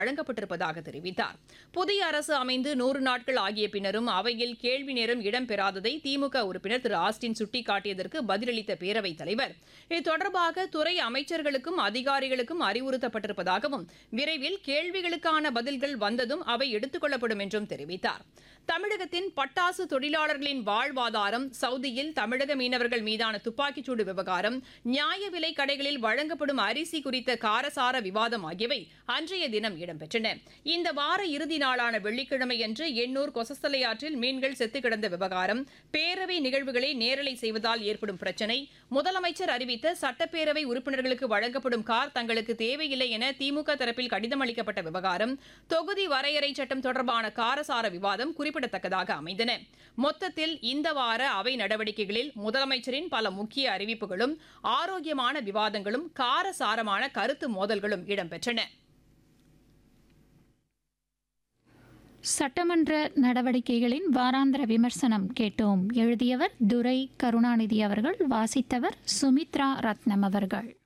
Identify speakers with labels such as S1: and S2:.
S1: வழங்கப்பட்டிருப்பதாக தெரிவித்தார். புதிய அரசு அமைந்து 100 நாட்கள் ஆகிய பின்னரும் அவையில் கேள்வி நேரம் இடம்பெறாததை திமுக உறுப்பினர் திரு ஆஸ்டின் சுட்டிக்காட்டியதற்கு பதிலளித்த பேரவைத் தலைவர், இது தொடர்பாக துறை அமைச்சர்களுக்கும் அதிகாரிகளுக்கும் அறிவுறுத்தப்பட்டிருப்பதாகவும் விரைவில் கேள்விகளுக்கான பதில்கள் வந்ததும் அவை எடுத்துக் கொள்ளப்படும் என்றும் தெரிவித்தார். தமிழகத்தின் பட்டாசு தொழிலாளர்களின் வாழ்வாதாரம், சவுதியில் தமிழக மீனவர்கள் மீதான துப்பாக்கிச்சூடு விவகாரம், நியாய விலைக் கடைகளில் வழங்கப்படும் அரிசி குறித்த காரசார விவாதம் ஆகியவை அன்றைய தினம் இடம்பெற்றன. இந்த வார இறுதி நாளான வெள்ளிக்கிழமையன்று எண்ணூர் கொசஸ்தலை ஆற்றில் மீன்கள் செத்துக் கிடந்த விவகாரம், பேரவை நிகழ்வுகளை நேரலை செய்வதால் ஏற்படும் பிரச்சினை, முதலமைச்சர் அறிவித்த சட்டப்பேரவை உறுப்பினர்களுக்கு வழங்கப்படும் கார் தங்களுக்கு தேவையில்லை என திமுக தரப்பில் கடிதம் அளிக்கப்பட்ட விவகாரம், தொகுதி வரையறை சட்டம் தொடர்பான காரசார விவாதம் குறிப்பிடத்தக்கதாக அமைந்தன. மொத்தத்தில் இந்த வார அவை நடவடிக்கைகளில் முதலமைச்சரின் பல முக்கிய அறிவிப்புகளும், ஆரோக்கியமான விவாதங்களும், காரசாரமான கருத்து மோதல்களும் இடம்பெற்றன.
S2: சட்டமன்ற நடவடிக்கைகளின் வாராந்திர விமர்சனம் கேட்டோம். எழுதியவர் துரை கருணாநிதி அவர்கள், வாசித்தவர் சுமித்ரா ரத்னம் அவர்கள்.